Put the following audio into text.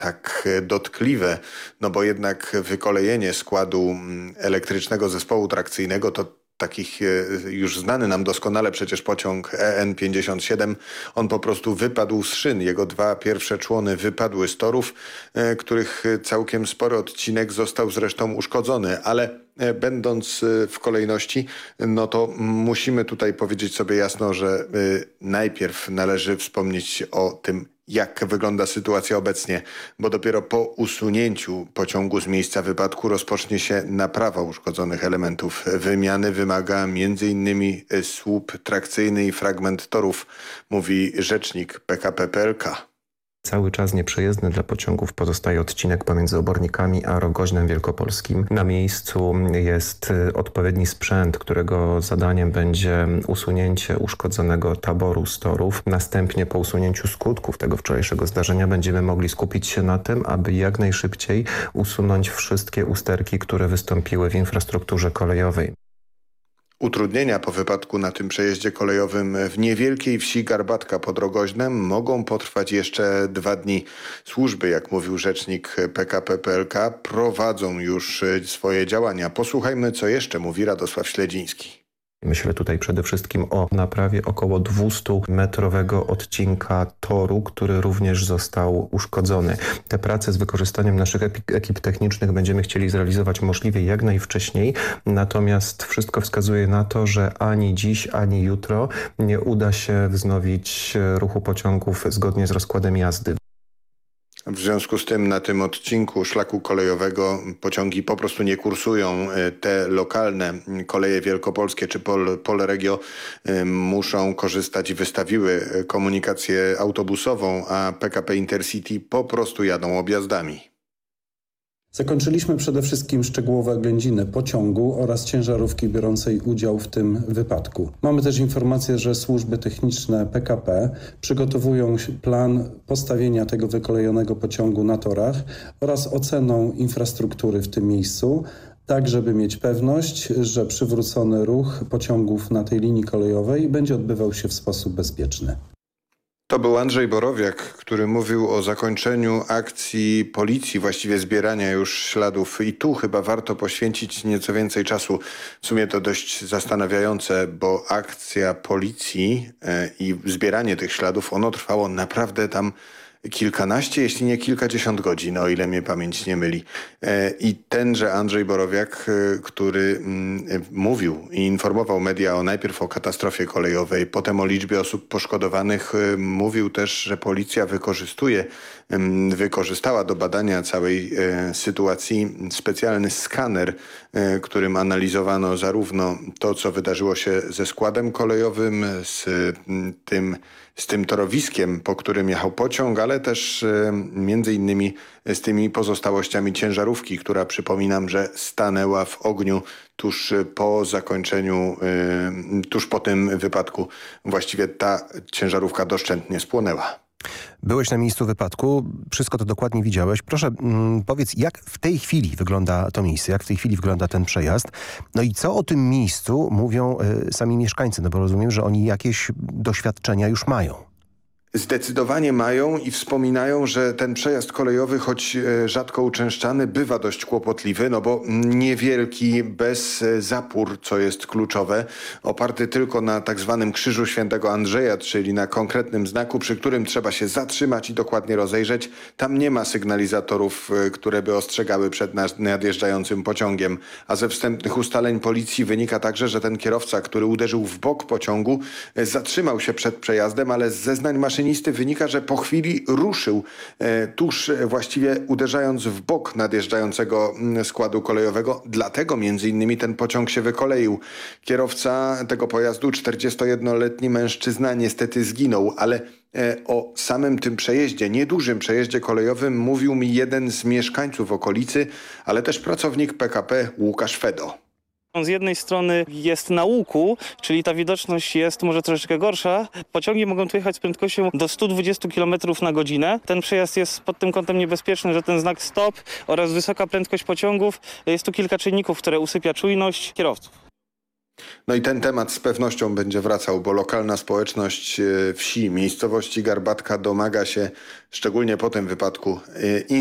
tak dotkliwe, no bo jednak wykolejenie składu elektrycznego zespołu trakcyjnego to takich już znany nam doskonale przecież pociąg EN57, on po prostu wypadł z szyn. Jego dwa pierwsze człony wypadły z torów, których całkiem spory odcinek został zresztą uszkodzony, ale będąc w kolejności, no to musimy tutaj powiedzieć sobie jasno, że najpierw należy wspomnieć o tym, jak wygląda sytuacja obecnie, bo dopiero po usunięciu pociągu z miejsca wypadku rozpocznie się naprawa uszkodzonych elementów. Wymiany wymaga m.in. słup trakcyjny i fragment torów, mówi rzecznik PKP PLK. Cały czas nieprzejezdny dla pociągów pozostaje odcinek pomiędzy Obornikami a Rogoźnem Wielkopolskim. Na miejscu jest odpowiedni sprzęt, którego zadaniem będzie usunięcie uszkodzonego taboru z torów. Następnie po usunięciu skutków tego wczorajszego zdarzenia będziemy mogli skupić się na tym, aby jak najszybciej usunąć wszystkie usterki, które wystąpiły w infrastrukturze kolejowej. Utrudnienia po wypadku na tym przejeździe kolejowym w niewielkiej wsi Garbatka pod Rogoźnem mogą potrwać jeszcze 2 dni. Służby, jak mówił rzecznik PKP PLK, prowadzą już swoje działania. Posłuchajmy, co jeszcze mówi Radosław Śledziński. Myślę tutaj przede wszystkim o naprawie około 200-metrowego odcinka toru, który również został uszkodzony. Te prace z wykorzystaniem naszych ekip technicznych będziemy chcieli zrealizować możliwie jak najwcześniej, natomiast wszystko wskazuje na to, że ani dziś, ani jutro nie uda się wznowić ruchu pociągów zgodnie z rozkładem jazdy. W związku z tym na tym odcinku szlaku kolejowego pociągi po prostu nie kursują. Te lokalne koleje wielkopolskie czy Polregio muszą korzystać i wystawiły komunikację autobusową, a PKP Intercity po prostu jadą objazdami. Zakończyliśmy przede wszystkim szczegółowe oględziny pociągu oraz ciężarówki biorącej udział w tym wypadku. Mamy też informację, że służby techniczne PKP przygotowują plan postawienia tego wykolejonego pociągu na torach oraz oceną infrastruktury w tym miejscu, tak żeby mieć pewność, że przywrócony ruch pociągów na tej linii kolejowej będzie odbywał się w sposób bezpieczny. To był Andrzej Borowiak, który mówił o zakończeniu akcji policji, właściwie zbierania już śladów. I tu chyba warto poświęcić nieco więcej czasu. W sumie to dość zastanawiające, bo akcja policji i zbieranie tych śladów, ono trwało naprawdę tam kilkanaście, jeśli nie kilkadziesiąt godzin, o ile mnie pamięć nie myli. I tenże Andrzej Borowiak, który mówił i informował media najpierw o katastrofie kolejowej, potem o liczbie osób poszkodowanych, mówił też, że policja wykorzystała do badania całej sytuacji specjalny skaner, którym analizowano zarówno to, co wydarzyło się ze składem kolejowym, z tym torowiskiem, po którym jechał pociąg, ale też między innymi z tymi pozostałościami ciężarówki, która, przypominam, że stanęła w ogniu tuż po tym wypadku. Właściwie ta ciężarówka doszczętnie spłonęła. Byłeś na miejscu wypadku, wszystko to dokładnie widziałeś. Proszę, powiedz, jak w tej chwili wygląda to miejsce, jak w tej chwili wygląda ten przejazd? No i co o tym miejscu mówią sami mieszkańcy? No bo rozumiem, że oni jakieś doświadczenia już mają. Zdecydowanie mają i wspominają, że ten przejazd kolejowy, choć rzadko uczęszczany, bywa dość kłopotliwy, no bo niewielki, bez zapór, co jest kluczowe, oparty tylko na tak zwanym Krzyżu Świętego Andrzeja, czyli na konkretnym znaku, przy którym trzeba się zatrzymać i dokładnie rozejrzeć. Tam nie ma sygnalizatorów, które by ostrzegały przed nadjeżdżającym pociągiem, a ze wstępnych ustaleń policji wynika także, że ten kierowca, który uderzył w bok pociągu, zatrzymał się przed przejazdem, ale z zeznań maszynisty wynika, że po chwili ruszył tuż właściwie uderzając w bok nadjeżdżającego składu kolejowego. Dlatego między innymi ten pociąg się wykoleił. Kierowca tego pojazdu, 41-letni mężczyzna, niestety zginął, ale o samym tym przejeździe, niedużym przejeździe kolejowym mówił mi jeden z mieszkańców okolicy, ale też pracownik PKP Łukasz Fedo. Z jednej strony jest na łuku, czyli ta widoczność jest może troszeczkę gorsza. Pociągi mogą tu jechać z prędkością do 120 km na godzinę. Ten przejazd jest pod tym kątem niebezpieczny, że ten znak stop oraz wysoka prędkość pociągów, jest tu kilka czynników, które usypia czujność kierowców. No i ten temat z pewnością będzie wracał, bo lokalna społeczność wsi, miejscowości Garbatka domaga się, szczególnie po tym wypadku,